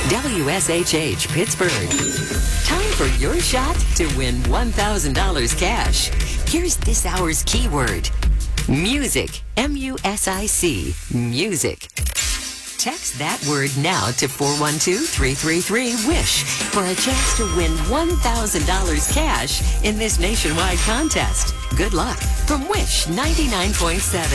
WSHH Pittsburgh. Time for your shot to win $1,000 cash. Here's this hour's keyword. Music. M-U-S-I-C. Music. Text that word now to 412-333-WISH for a chance to win $1,000 cash in this nationwide contest. Good luck from Wish 99.7.